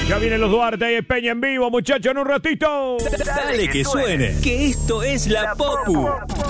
Ya vienen los Duarte y Peña en vivo, muchachos, en un ratito. Dale que suene, que esto es La Popu.